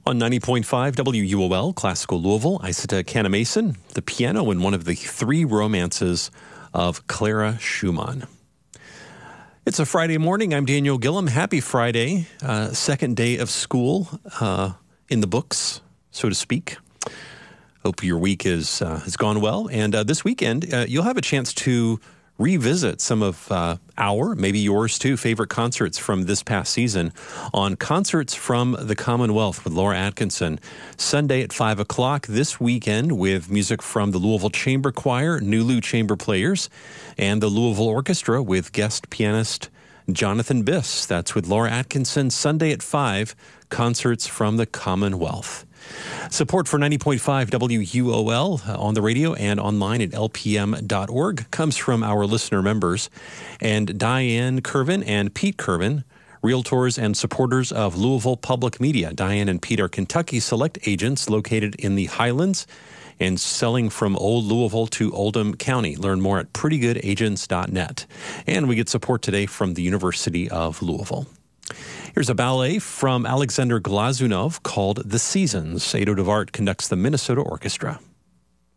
On 90.5 WUOL, Classical Louisville, Isata Canamason, the piano in one of the three romances of Clara Schumann. It's a Friday morning. I'm Daniel Gillum. Happy Friday. Second day of school in the books, so to speak. Hope your week has gone well. And this weekend, you'll have a chance to revisit some of our, maybe yours too, favorite concerts from this past season on Concerts from the Commonwealth with Laura Atkinson. Sunday at 5 o'clock this weekend with music from the Louisville Chamber Choir, Nulu Chamber Players, and the Louisville Orchestra with guest pianist Jonathan Biss. That's with Laura Atkinson, Sunday at 5, Concerts from the Commonwealth. Support for 90.5 WUOL on the radio and online at lpm.org comes from our listener members. And Diane Curvin and Pete Curvin, realtors and supporters of Louisville Public Media. Diane and Pete are Kentucky Select agents located in the Highlands and selling from Old Louisville to Oldham County. Learn more at prettygoodagents.net. And we get support today from the University of Louisville. Here's a ballet from Alexander Glazunov called The Seasons. Ado Devart conducts the Minnesota Orchestra.